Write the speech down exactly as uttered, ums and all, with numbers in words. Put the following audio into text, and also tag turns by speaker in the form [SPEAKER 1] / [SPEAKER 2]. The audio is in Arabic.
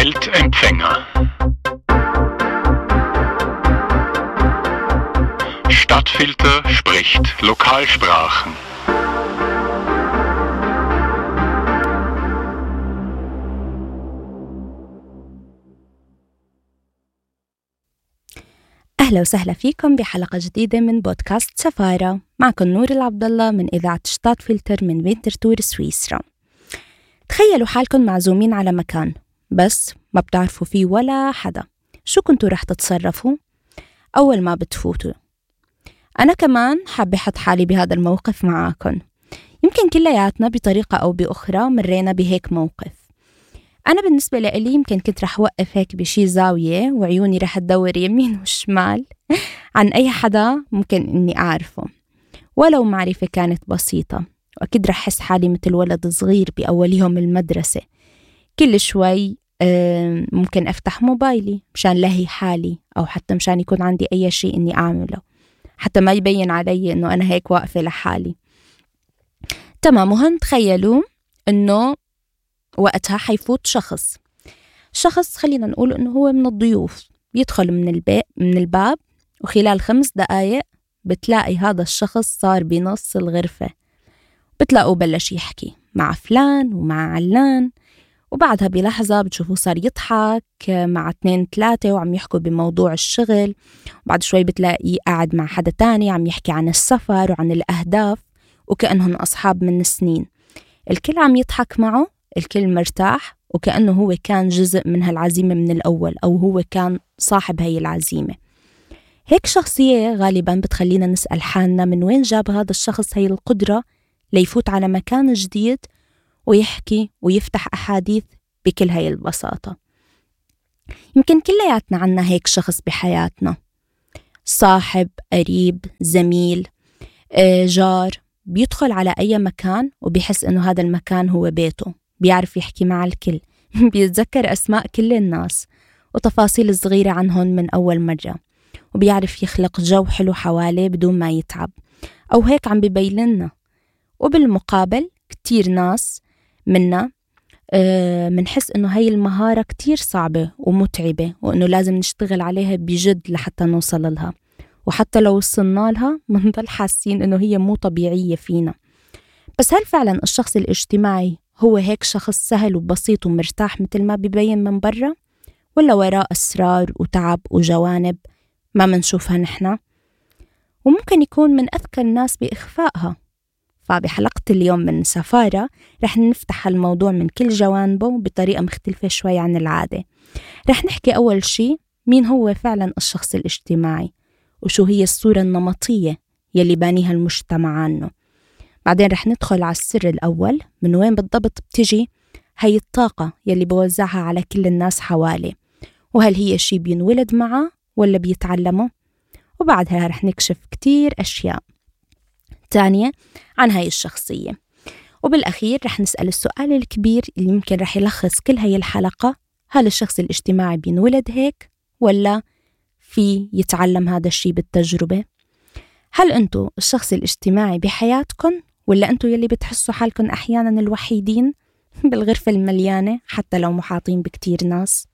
[SPEAKER 1] Weltempfänger. Stadtfilter spricht Lokalsprachen.
[SPEAKER 2] أهلا وسهلا فيكم بحلقة جديدة من بودكاست سفارة. معكم نور العبد الله من إذاعة شتاتفلتر من وينترتور سويسرا. تخيلوا حالكم معزومين على مكان بس ما بتعرفوا فيه ولا حدا، شو كنتوا رح تتصرفوا أول ما بتفوتوا؟ أنا كمان حابة أحط حالي بهذا الموقف معاكم. يمكن كلياتنا بطريقة أو بأخرى مرينا بهيك موقف. أنا بالنسبة لي يمكن كنت رح وقف هيك بشي زاوية وعيوني رح تدور يمين وشمال عن أي حدا ممكن إني أعرفه، ولو معرفة كانت بسيطة. وأكيد رح أحس حالي مثل ولد صغير بأول يوم المدرسة، كل شوي ممكن أفتح موبايلي مشان لهي حالي، أو حتى مشان يكون عندي أي شيء إني أعمله حتى ما يبين علي إنه أنا هيك واقفة لحالي. تمام، وهن تخيلوا إنه وقتها حيفوت شخص شخص خلينا نقول إنه هو من الضيوف، يدخل من الباب من الباب وخلال خمس دقايق بتلاقي هذا الشخص صار بنص الغرفة، بتلاقوا بلش يحكي مع فلان ومع علان، وبعدها بلحظة بتشوفوه صار يضحك مع اثنين ثلاثة وعم يحكوا بموضوع الشغل، وبعد شوي بتلاقيه قاعد مع حدا تاني عم يحكي عن السفر وعن الأهداف وكأنهم أصحاب من السنين. الكل عم يضحك معه، الكل مرتاح وكأنه هو كان جزء من هالعزيمة من الأول، أو هو كان صاحب هاي العزيمة. هيك شخصية غالباً بتخلينا نسأل حالنا من وين جاب هذا الشخص هاي القدرة ليفوت على مكان جديد ويحكي ويفتح أحاديث بكل هاي البساطة. يمكن كلياتنا عنا هيك شخص بحياتنا، صاحب، قريب، زميل، جار، بيدخل على أي مكان وبيحس إنه هذا المكان هو بيته، بيعرف يحكي مع الكل بيتذكر أسماء كل الناس وتفاصيل صغيرة عنهم من أول مرة، وبيعرف يخلق جو حلو حواليه بدون ما يتعب، أو هيك عم بيبيننا. وبالمقابل كتير ناس منا آه منحس إنه هاي المهارة كتير صعبة ومتعبة، وإنه لازم نشتغل عليها بجد لحتى نوصل لها، وحتى لو وصلنا لها منضل حاسين إنه هي مو طبيعية فينا. بس هل فعلا الشخص الاجتماعي هو هيك شخص سهل وبسيط ومرتاح مثل ما بيبين من برا، ولا وراء أسرار وتعب وجوانب ما منشوفها نحنا؟ وممكن يكون من أذكى الناس بإخفائها. فبحلقة اليوم من سفارة رح نفتح الموضوع من كل جوانبه بطريقة مختلفة شوي عن العادة. رح نحكي أول شي مين هو فعلا الشخص الاجتماعي، وشو هي الصورة النمطية يلي بانيها المجتمع عنه. بعدين رح ندخل على السر الأول، من وين بالضبط بتجي هاي الطاقة يلي بوزعها على كل الناس حوالي، وهل هي شي بينولد معه ولا بيتعلمه. وبعدها رح نكشف كتير أشياء تانية عن هاي الشخصية. وبالأخير رح نسأل السؤال الكبير اللي يمكن رح يلخص كل هاي الحلقة: هل الشخص الاجتماعي بينولد هيك ولا في يتعلم هذا الشي بالتجربة؟ هل أنتوا الشخص الاجتماعي بحياتكم، ولا أنتوا يلي بتحسوا حالكم أحيانا الوحيدين بالغرفة المليانة حتى لو محاطين بكتير ناس؟